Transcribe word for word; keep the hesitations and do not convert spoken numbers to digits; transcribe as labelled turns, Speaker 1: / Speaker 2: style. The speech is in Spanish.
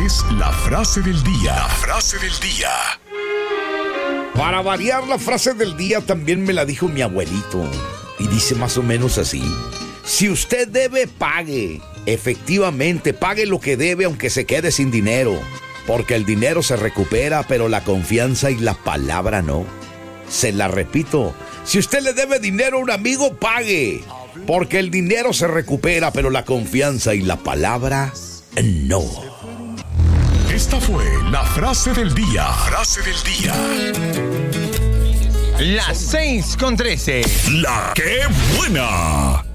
Speaker 1: es la frase del día. La frase del día.
Speaker 2: Para variar, la frase del día también me la dijo mi abuelito. Y dice más o menos así: si usted debe, pague. Efectivamente, pague lo que debe aunque se quede sin dinero. Porque el dinero se recupera, pero la confianza y la palabra no. Se la repito: si usted le debe dinero a un amigo, pague. Porque el dinero se recupera, pero la confianza y la palabra no.
Speaker 1: Esta fue la frase del día. Frase del día.
Speaker 3: Las seis con trece.
Speaker 1: La que buena.